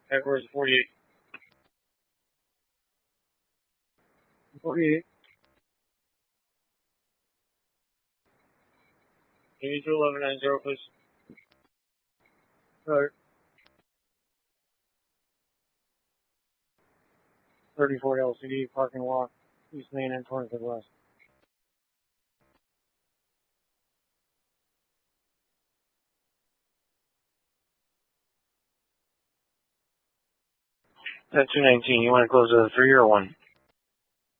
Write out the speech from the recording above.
Headquarters 48. 48. 821190, please. Right. 34 LCD parking lot, East Main and Torrington West. At 219, you want to close a 3 or 1?